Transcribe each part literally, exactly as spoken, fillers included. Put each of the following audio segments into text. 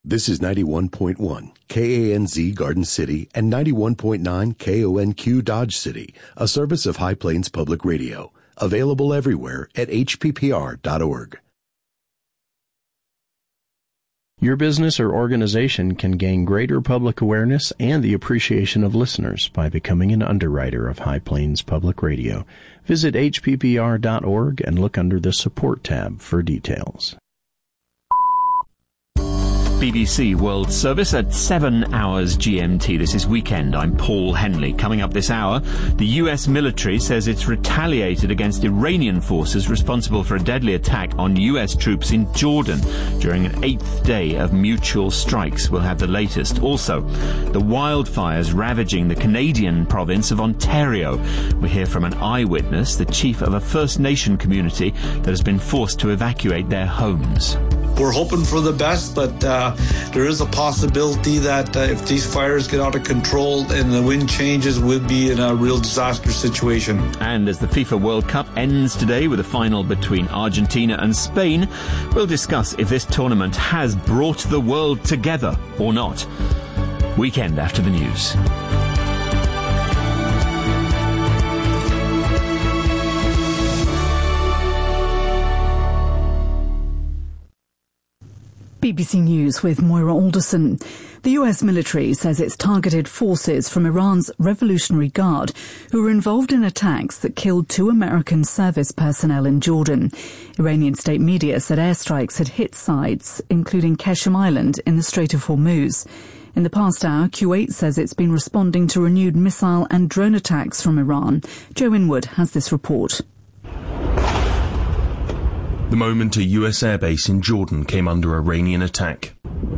This is ninety-one point one K A N Z Garden City and ninety-one point nine K O N Q Dodge City, a service of High Plains Public Radio. Available everywhere at H P P R dot org. Your business or organization can gain greater public awareness and the appreciation of listeners by becoming an underwriter of High Plains Public Radio. Visit H P P R dot org and look under the Support tab for details. B B C World Service at seven hours G M T. This is Weekend. I'm Paul Henley. Coming up this hour, the U S military says it's retaliated against Iranian forces responsible for a deadly attack on U S troops in Jordan during an eighth day of mutual strikes. We'll have the latest. Also, the wildfires ravaging the Canadian province of Ontario. We hear from an eyewitness, the chief of a First Nation community that has been forced to evacuate their homes. We're hoping for the best, but uh, there is a possibility that uh, if these fires get out of control and the wind changes, we'll be in a real disaster situation. And as the FIFA World Cup ends today with a final between Argentina and Spain, we'll discuss if this tournament has brought the world together or not. Weekend after the news. B B C News with Moira Alderson. The U S military says it's targeted forces from Iran's Revolutionary Guard who were involved in attacks that killed two American service personnel in Jordan. Iranian state media said airstrikes had hit sites, including Keshem Island in the Strait of Hormuz. In the past hour, Kuwait says it's been responding to renewed missile and drone attacks from Iran. Joe Inwood has this report. The moment a U S airbase in Jordan came under Iranian attack.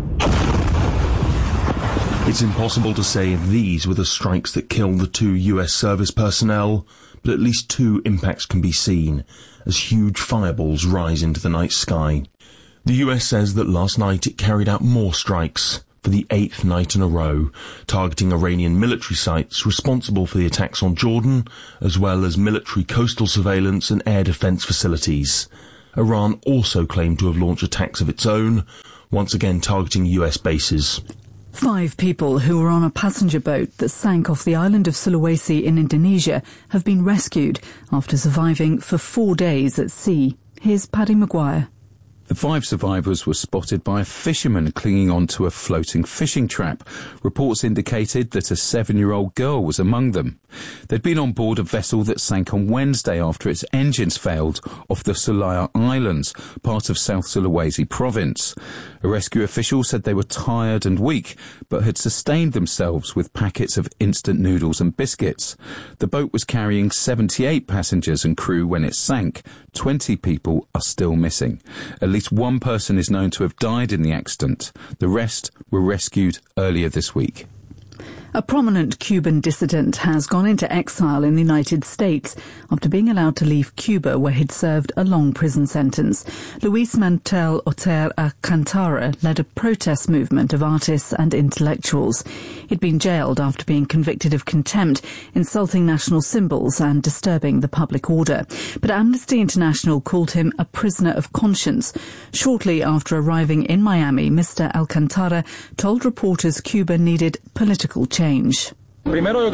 It's impossible to say if these were the strikes that killed the two U S service personnel, but at least two impacts can be seen as huge fireballs rise into the night sky. The U S says that last night it carried out more strikes for the eighth night in a row, targeting Iranian military sites responsible for the attacks on Jordan, as well as military coastal surveillance and air defense facilities. Iran also claimed to have launched attacks of its own, once again targeting U S bases. Five people who were on a passenger boat that sank off the island of Sulawesi in Indonesia have been rescued after surviving for four days at sea. Here's Paddy Maguire. The five survivors were spotted by a fisherman clinging onto a floating fishing trap. Reports indicated that a seven-year-old girl was among them. They'd been on board a vessel that sank on Wednesday after its engines failed off the Solaya Islands, part of South Sulawesi province. A rescue official said they were tired and weak, but had sustained themselves with packets of instant noodles and biscuits. The boat was carrying seventy-eight passengers and crew when it sank. twenty people are still missing. At least one person is known to have died in the accident. The rest were rescued earlier this week. A prominent Cuban dissident has gone into exile in the United States after being allowed to leave Cuba, where he'd served a long prison sentence. Luis Mantel Otero Alcantara led a protest movement of artists and intellectuals. He'd been jailed after being convicted of contempt, insulting national symbols and disturbing the public order. But Amnesty International called him a prisoner of conscience. Shortly after arriving in Miami, Mister Alcantara told reporters Cuba needed political change. Change. I believe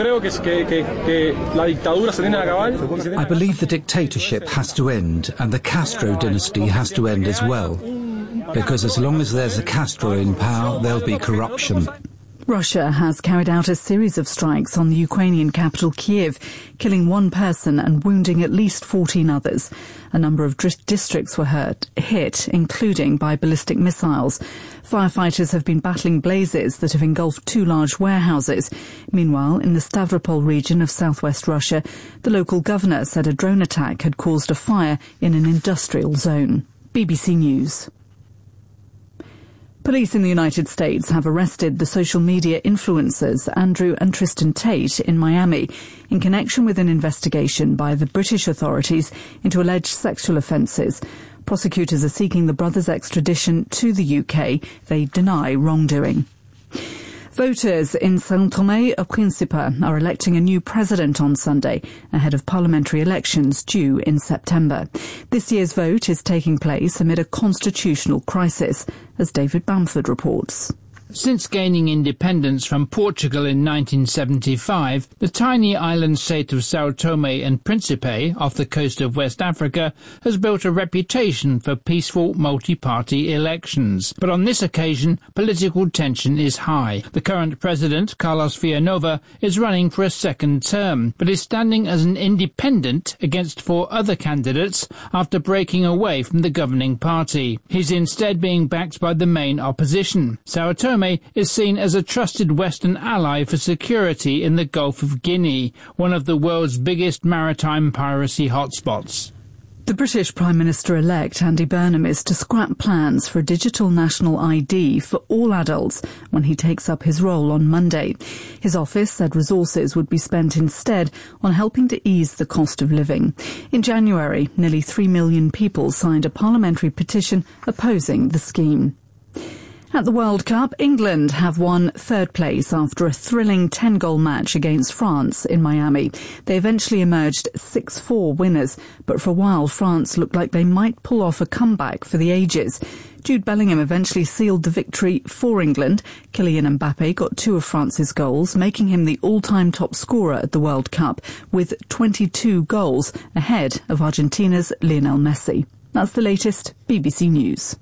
the dictatorship has to end, and the Castro dynasty has to end as well. Because as long as there's a Castro in power, there'll be corruption. Russia has carried out a series of strikes on the Ukrainian capital Kiev, killing one person and wounding at least fourteen others. A number of districts were hurt, hit, including by ballistic missiles. Firefighters have been battling blazes that have engulfed two large warehouses. Meanwhile, in the Stavropol region of southwest Russia, the local governor said a drone attack had caused a fire in an industrial zone. B B C News. Police in the United States have arrested the social media influencers Andrew and Tristan Tate in Miami in connection with an investigation by the British authorities into alleged sexual offences. Prosecutors are seeking the brothers' extradition to the U K. They deny wrongdoing. Voters in São Tomé e Príncipe are electing a new president on Sunday, ahead of parliamentary elections due in September. This year's vote is taking place amid a constitutional crisis, as David Bamford reports. Since gaining independence from Portugal in nineteen seventy-five, the tiny island state of São Tomé and Príncipe, off the coast of West Africa, has built a reputation for peaceful multi-party elections. But on this occasion, political tension is high. The current president, Carlos Villanova, is running for a second term, but is standing as an independent against four other candidates after breaking away from the governing party. He's instead being backed by the main opposition. São Tomé is seen as a trusted Western ally for security in the Gulf of Guinea, one of the world's biggest maritime piracy hotspots. The British Prime Minister-elect Andy Burnham is to scrap plans for a digital national I D for all adults when he takes up his role on Monday. His office said resources would be spent instead on helping to ease the cost of living. In January, nearly three million people signed a parliamentary petition opposing the scheme. At the World Cup, England have won third place after a thrilling ten-goal match against France in Miami. They eventually emerged six four winners, but for a while France looked like they might pull off a comeback for the ages. Jude Bellingham eventually sealed the victory for England. Kylian Mbappe got two of France's goals, making him the all-time top scorer at the World Cup, with twenty-two goals, ahead of Argentina's Lionel Messi. That's the latest B B C News.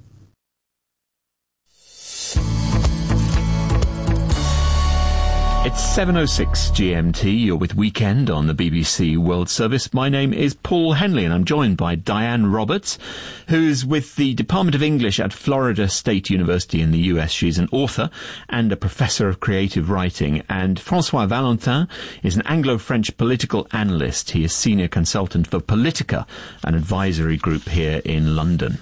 It's seven oh six G M T. You're with Weekend on the B B C World Service. My name is Paul Henley and I'm joined by Diane Roberts, who's with the Department of English at Florida State University in the U S. She's an author and a professor of creative writing. And François Valentin is an Anglo-French political analyst. He is senior consultant for Politica, an advisory group here in London.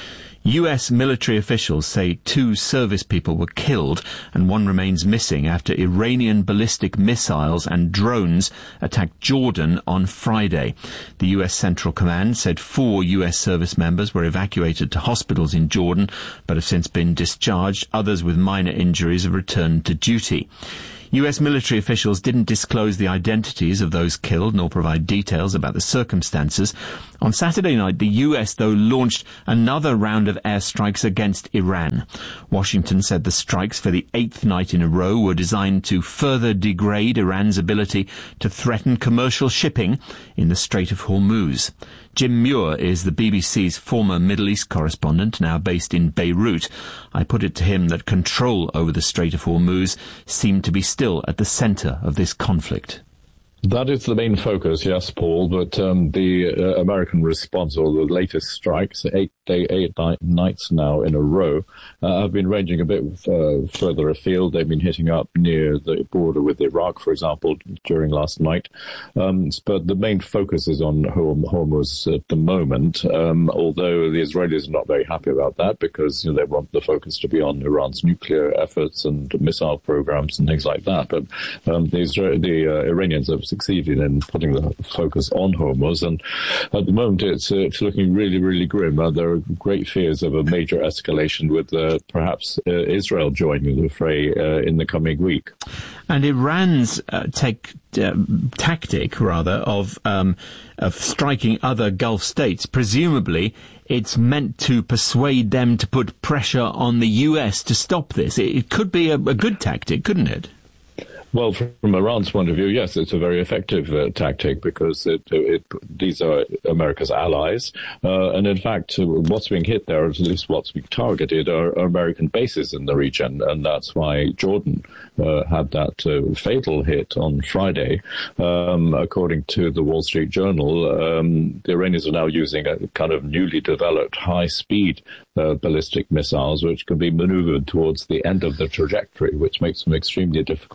U S military officials say two service people were killed and one remains missing after Iranian ballistic missiles and drones attacked Jordan on Friday. The U S Central Command said four U S service members were evacuated to hospitals in Jordan but have since been discharged. Others with minor injuries have returned to duty. U S military officials didn't disclose the identities of those killed nor provide details about the circumstances. On Saturday night, the U S, though, launched another round of airstrikes against Iran. Washington said the strikes for the eighth night in a row were designed to further degrade Iran's ability to threaten commercial shipping in the Strait of Hormuz. Jim Muir is the B B C's former Middle East correspondent, now based in Beirut. I put it to him that control over the Strait of Hormuz seemed to be still at the centre of this conflict. That is the main focus, yes, Paul, but um, the uh, American response, or the latest strikes, eight day, eight night, nights now in a row, uh, have been ranging a bit uh, further afield. They've been hitting up near the border with Iraq, for example, during last night. Um, but the main focus is on Hormuz at the moment, um, although the Israelis are not very happy about that because you know, they want the focus to be on Iran's nuclear efforts and missile programs and things like that. But um, the, Isra- the uh, Iranians have succeeded in putting the focus on Hormuz, and at the moment it's, uh, it's looking really, really grim. Uh, there are great fears of a major escalation with uh, perhaps uh, Israel joining the fray uh, in the coming week. And Iran's uh, tech, uh, tactic, rather, of, um, of striking other Gulf states, presumably it's meant to persuade them to put pressure on the U S to stop this. It, it could be a, a good tactic, couldn't it? Well, from Iran's point of view, yes, it's a very effective uh, tactic because it, it, these are America's allies. Uh, and in fact, what's being hit there, or at least what's being targeted, are, are American bases in the region. And that's why Jordan uh, had that uh, fatal hit on Friday. Um, according to the Wall Street Journal, um, the Iranians are now using a kind of newly developed high-speed uh, ballistic missiles, which can be maneuvered towards the end of the trajectory, which makes them extremely difficult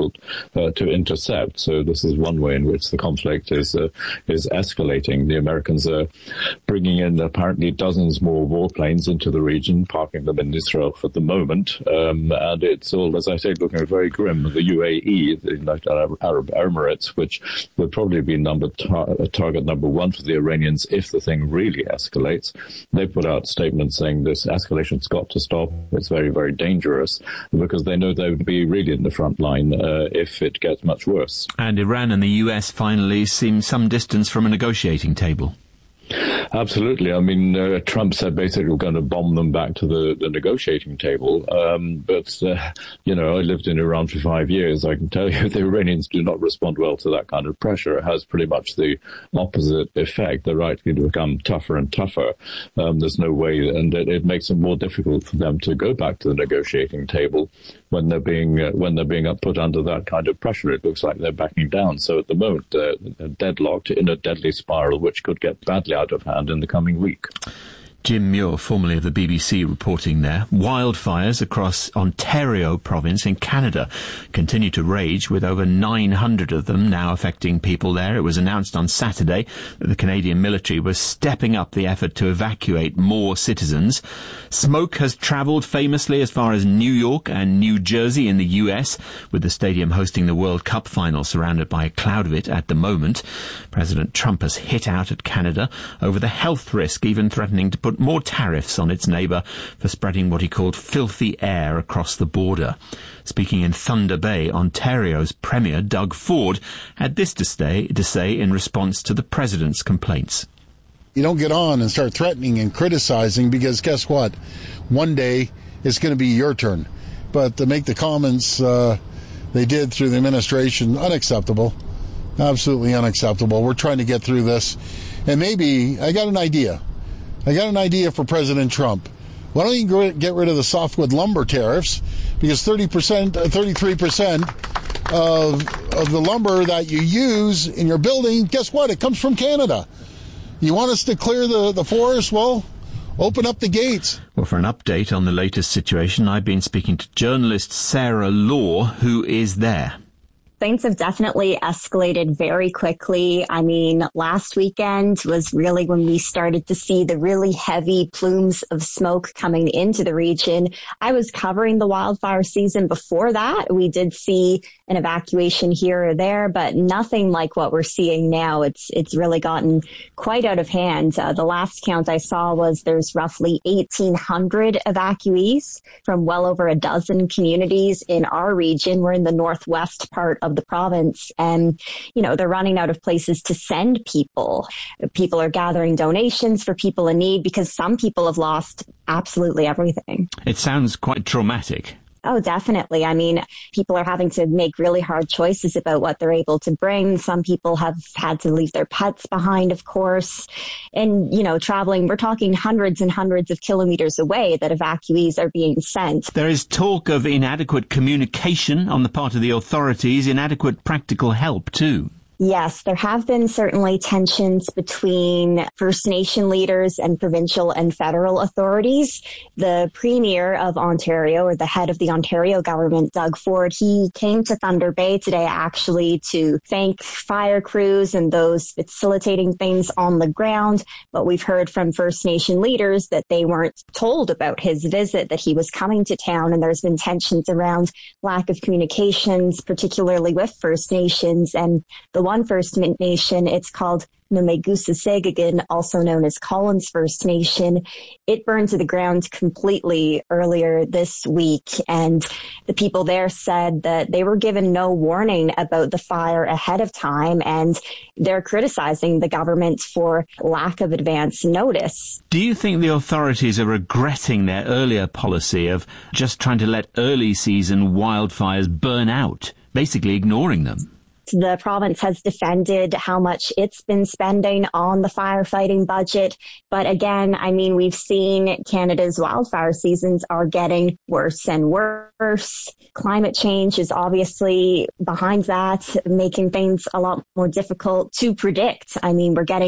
uh, to intercept. So this is one way in which the conflict is uh, is escalating. The Americans are bringing in apparently dozens more warplanes into the region, parking them in Israel for the moment, um, and it's all, as I say, looking very grim. The U A E, the United Arab Emirates, which would probably be number tar- target number one for the Iranians if the thing really escalates, they put out statements saying this escalation's got to stop. It's very, very dangerous, because they know they would be really in the front line uh, if it gets much worse. And Iran and the U S finally seem some distance from a negotiating table. Absolutely. I mean, uh, Trump said basically we're going to bomb them back to the, the negotiating table. Um, but, uh, you know, I lived in Iran for five years. I can tell you the Iranians do not respond well to that kind of pressure. It has pretty much the opposite effect. They're likely to become tougher and tougher. Um, there's no way, and it, it makes it more difficult for them to go back to the negotiating table when they're being uh, when they're being put under that kind of pressure. It looks like they're backing down. So at the moment, uh, deadlocked in a deadly spiral, which could get badly out of hand in the coming week. Jim Muir, formerly of the B B C, reporting there. Wildfires across Ontario province in Canada continue to rage, with over nine hundred of them now affecting people there. It was announced on Saturday that the Canadian military was stepping up the effort to evacuate more citizens. Smoke has travelled famously as far as New York and New Jersey in the U S, with the stadium hosting the World Cup final surrounded by a cloud of it at the moment. President Trump has hit out at Canada over the health risk, even threatening to put more tariffs on its neighbour for spreading what he called filthy air across the border. Speaking in Thunder Bay, Ontario's Premier Doug Ford had this to say, to say in response to the president's complaints. You don't get on and start threatening and criticizing, because guess what? One day it's going to be your turn. But to make the comments uh, they did through the administration, unacceptable. Absolutely unacceptable. We're trying to get through this. And maybe, I got an idea. I got an idea for President Trump. Why don't you get rid of the softwood lumber tariffs? Because thirty percent, thirty-three percent of, of the lumber that you use in your building, guess what? It comes from Canada. You want us to clear the, the forest? Well, open up the gates. Well, for an update on the latest situation, I've been speaking to journalist Sarah Law, who is there. Things have definitely escalated very quickly. I mean, last weekend was really when we started to see the really heavy plumes of smoke coming into the region. I was covering the wildfire season before that. We did see an evacuation here or there, but nothing like what we're seeing now. It's it's really gotten quite out of hand. Uh, the last count I saw was there's roughly eighteen hundred evacuees from well over a dozen communities in our region. We're in the northwest part of the province, and you know, they're running out of places to send people. People are gathering donations for people in need, because some people have lost absolutely everything. It sounds quite traumatic. Oh, definitely. I mean, people are having to make really hard choices about what they're able to bring. Some people have had to leave their pets behind, of course. And, you know, traveling, we're talking hundreds and hundreds of kilometers away that evacuees are being sent. There is talk of inadequate communication on the part of the authorities, inadequate practical help too. Yes, there have been certainly tensions between First Nation leaders and provincial and federal authorities. The Premier of Ontario, or the head of the Ontario government, Doug Ford, he came to Thunder Bay today actually to thank fire crews and those facilitating things on the ground. But we've heard from First Nation leaders that they weren't told about his visit, that he was coming to town, and there's been tensions around lack of communications, particularly with First Nations. And the one First Nation, it's called Nomegusa-Segagan, also known as Collins First Nation. It burned to the ground completely earlier this week, and the people there said that they were given no warning about the fire ahead of time, and they're criticizing the government for lack of advance notice. Do you think the authorities are regretting their earlier policy of just trying to let early season wildfires burn out, basically ignoring them? The province has defended how much it's been spending on the firefighting budget. But again, I mean, we've seen Canada's wildfire seasons are getting worse and worse. Climate change is obviously behind that, making things a lot more difficult to predict. I mean, we're getting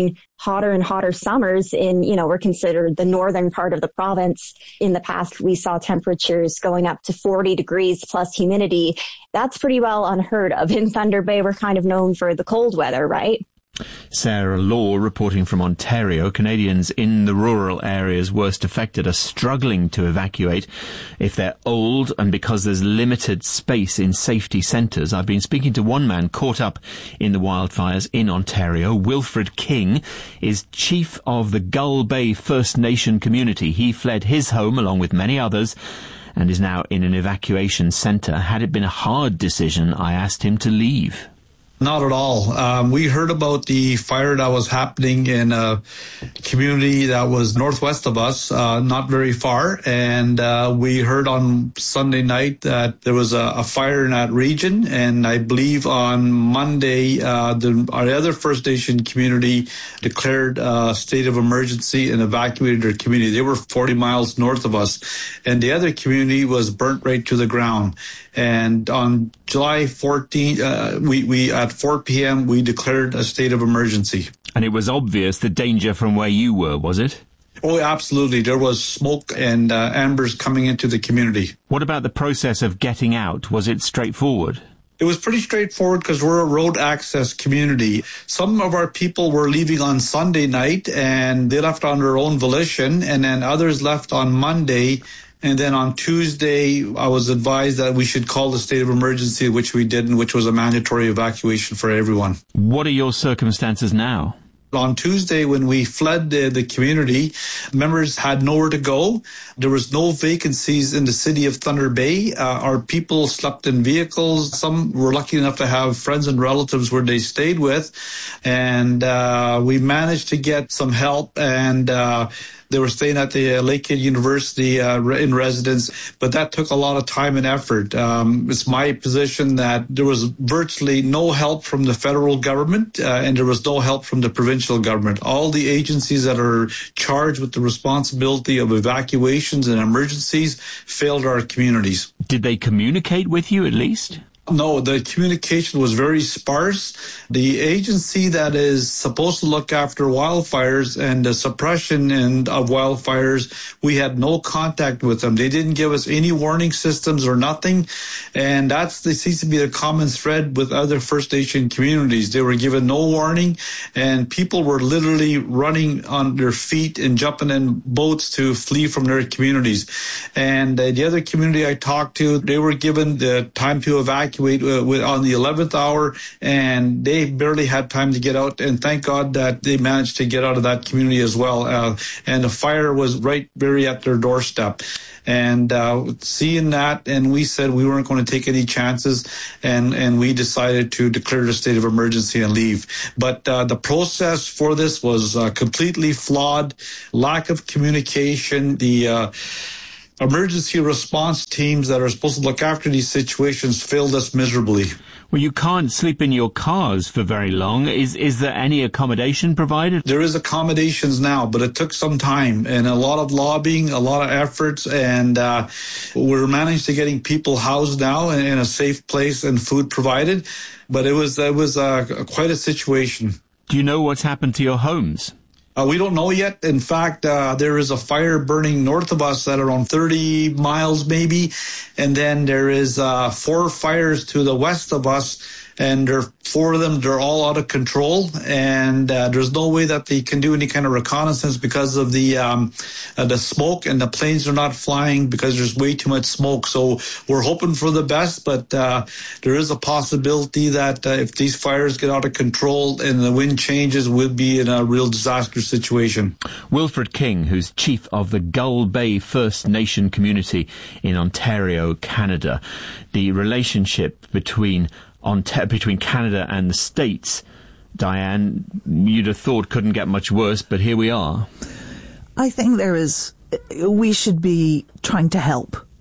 hotter and hotter summers in, you know, we're considered the northern part of the province. In the past, we saw temperatures going up to forty degrees plus humidity. That's pretty well unheard of. In Thunder Bay, we're kind of known for the cold weather, right? Sarah Law reporting from Ontario. Canadians in the rural areas worst affected are struggling to evacuate if they're old and because there's limited space in safety centres. I've been speaking to one man caught up in the wildfires in Ontario. Wilfred King is chief of the Gull Bay First Nation community. He fled his home along with many others and is now in an evacuation centre. Had it been a hard decision, I asked him to leave. Not at all. Um, we heard about the fire that was happening in a community that was northwest of us, uh, not very far. And uh, we heard on Sunday night that there was a, a fire in that region. And I believe on Monday, uh, the, our other First Nation community declared a state of emergency and evacuated their community. They were forty miles north of us. And the other community was burnt right to the ground. And on July fourteenth, uh, we, we at four p.m., we declared a state of emergency. And it was obvious the danger from where you were, was it? Oh, absolutely. There was smoke and uh, embers coming into the community. What about the process of getting out? Was it straightforward? It was pretty straightforward because we're a road access community. Some of our people were leaving on Sunday night and they left on their own volition, and then others left on Monday. And then on Tuesday, I was advised that we should call the state of emergency, which we did, and which was a mandatory evacuation for everyone. What are your circumstances now? On Tuesday, when we fled the, the community, members had nowhere to go. There was no vacancies in the city of Thunder Bay. Uh, our people slept in vehicles. Some were lucky enough to have friends and relatives where they stayed with. And uh, we managed to get some help, and uh, they were staying at the uh, Lakehead University uh, in residence, but that took a lot of time and effort. Um, it's my position that there was virtually no help from the federal government, uh, and there was no help from the provincial government. All the agencies that are charged with the responsibility of evacuations and emergencies failed our communities. Did they communicate with you at least? No, the communication was very sparse. The agency that is supposed to look after wildfires and the suppression and of wildfires, we had no contact with them. They didn't give us any warning systems or nothing. And that's that seems to be the common thread with other First Nation communities. They were given no warning, and people were literally running on their feet and jumping in boats to flee from their communities. And uh, the other community I talked to, they were given the time to evacuate on the eleventh hour, and they barely had time to get out. And thank God that they managed to get out of that community as well. Uh, and the fire was right very at their doorstep. And uh, seeing that, and we said we weren't going to take any chances, and, and we decided to declare the state of emergency and leave. But uh, the process for this was uh, completely flawed, lack of communication. The uh, emergency response teams that are supposed to look after these situations failed us miserably. Well, you can't sleep in your cars for very long. Is is there any accommodation provided? There is accommodations now, but it took some time and a lot of lobbying, a lot of efforts, and uh, we're managed to getting people housed now in, in a safe place and food provided. But it was it was uh, quite a situation. Do you know what's happened to your homes? Uh, we don't know yet. In fact, uh, there is a fire burning north of us at around thirty miles maybe. And then there is uh, four fires to the west of us. And there are four of them, they're all out of control. And uh, there's no way that they can do any kind of reconnaissance because of the um, uh, the smoke, and the planes are not flying because there's way too much smoke. So we're hoping for the best, but uh, there is a possibility that uh, if these fires get out of control and the wind changes, we'll be in a real disaster situation. Wilfred King, who's chief of the Gull Bay First Nation community in Ontario, Canada. The relationship between On te- between Canada and the States, Diane, you'd have thought couldn't get much worse, but here we are. I think there is, we should be trying to help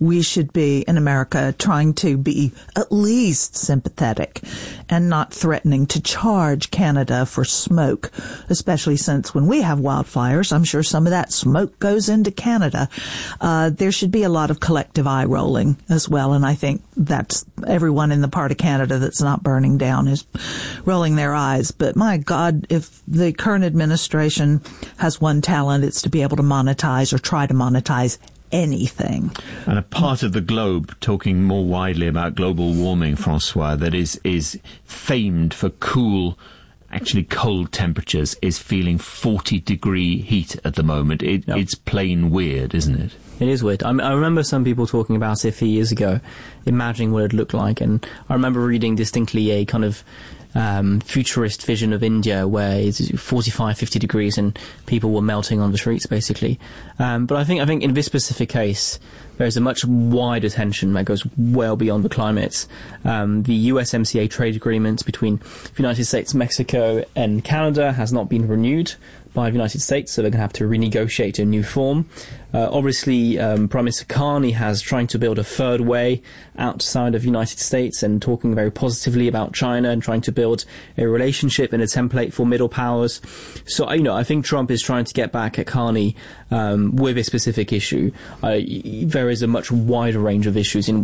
we should be, in America, trying to be at least sympathetic and not threatening to charge Canada for smoke, especially since when we have wildfires, I'm sure some of that smoke goes into Canada. Uh, there should be a lot of collective eye rolling as well, and I think that's everyone in the part of Canada that's not burning down is rolling their eyes. But my God, if the current administration has one talent, it's to be able to monetize or try to monetize anything. And a part of the globe, talking more widely about global warming, Francois, that is, is famed for cool, actually cold temperatures, is feeling forty degree heat at the moment. It, yep. It's plain weird, isn't it? It is weird. I, mean, I remember some people talking about it a few years ago, imagining what it looked like, and I remember reading distinctly a kind of Um, futurist vision of India where it's forty-five, fifty degrees and people were melting on the streets, basically. Um, but I think I think in this specific case, there's a much wider tension that goes well beyond the climate. Um, the U S M C A trade agreement between the United States, Mexico and Canada has not been renewed by the United States, so they're going to have to renegotiate a new form. Uh, obviously, um, Prime Minister Carney has trying to build a third way outside of the United States and talking very positively about China and trying to build a relationship and a template for middle powers. So, you know, I think Trump is trying to get back at Carney um, with a specific issue. Uh, there is a much wider range of issues. In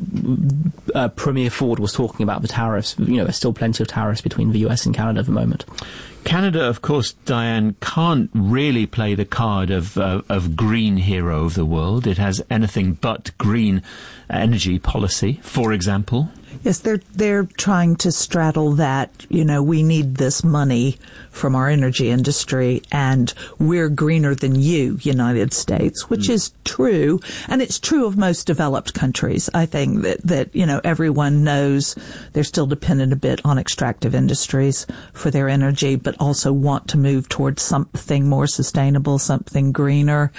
uh, Premier Ford was talking about the tariffs. You know, there's still plenty of tariffs between the U S and Canada at the moment. Canada, of course, Diane, can't really play the card of uh, of green hero of the world. It has anything but green energy policy, for example. Yes, they're they're trying to straddle that, you know, we need this money from our energy industry and we're greener than you, United States, which mm. is true. And it's true of most developed countries. I think that, that, you know, everyone knows they're still dependent a bit on extractive industries for their energy, but also want to move towards something more sustainable, something greener.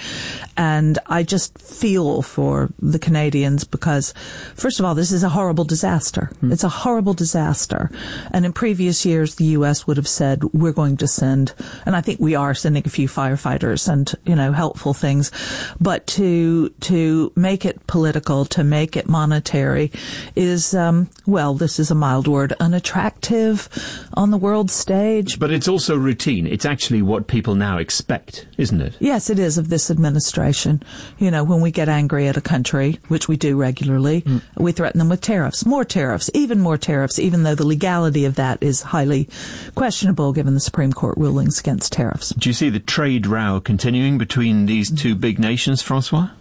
And I just feel for the Canadians because, first of all, this is a horrible disaster. Mm. It's a horrible disaster. And in previous years, the U S would have said, we're going to send, and I think we are sending a few firefighters and, you know, helpful things. But to, to make it political, to make it monetary is, um, well, this is a mild word, unattractive on the world stage. But it's also routine. It's actually what people now expect, isn't it? Yes, it is of this administration. You know, when we get angry at a country, which we do regularly, mm. we threaten them with tariffs, more tariffs, even more tariffs, even though the legality of that is highly questionable given the Supreme Court rulings against tariffs. Do you see the trade row continuing between these two big nations, Francois?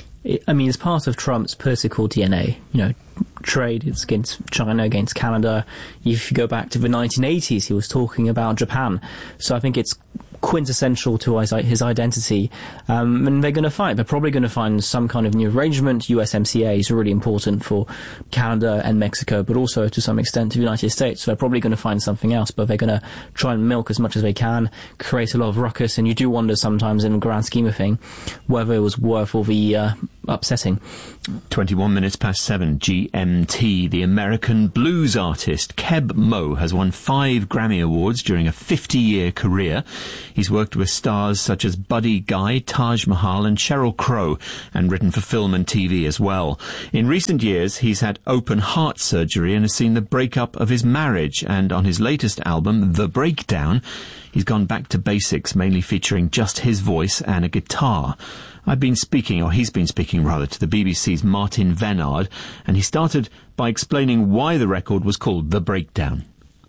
I mean, it's part of Trump's political D N A. You know, trade is against China, against Canada. If you go back to the nineteen eighties, he was talking about Japan. So I think it's quintessential to his, his identity, um, and they're going to fight. They're probably going to find some kind of new arrangement. U S M C A is really important for Canada and Mexico, but also to some extent to the United States. So they're probably going to find something else, but they're going to try and milk as much as they can, create a lot of ruckus, and you do wonder sometimes in the grand scheme of thing whether it was worth all the uh, upsetting. twenty-one minutes past seven G M T. The American blues artist Keb Mo has won five Grammy Awards during a fifty-year career. He's worked with stars such as Buddy Guy, Taj Mahal and Sheryl Crow, and written for film and T V as well. In recent years, he's had open heart surgery and has seen the breakup of his marriage, and on his latest album, The Breakdown, he's gone back to basics, mainly featuring just his voice and a guitar. I've been speaking, or he's been speaking rather, to the B B C's Martin Vennard, and he started by explaining why the record was called The Breakdown.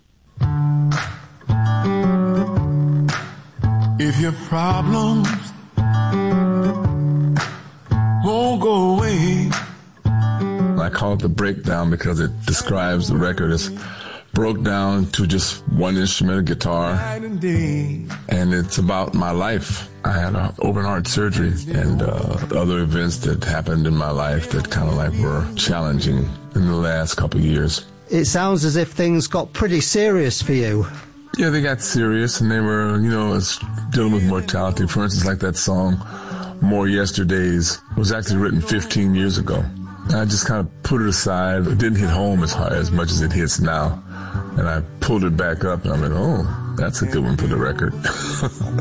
If your problems won't go away. I call it The Breakdown because it describes the record as broke down to just one instrument, a guitar, and it's about my life. I had an open heart surgery and uh, other events that happened in my life that kind of like were challenging in the last couple of years. It sounds as if things got pretty serious for you. Yeah, they got serious, and they were, you know, dealing with mortality. For instance, like that song, More Yesterdays, was actually written fifteen years ago. And I just kind of put it aside. It didn't hit home as hard, as much as it hits now. And I pulled it back up, and I'm like, oh, that's a good one for the record.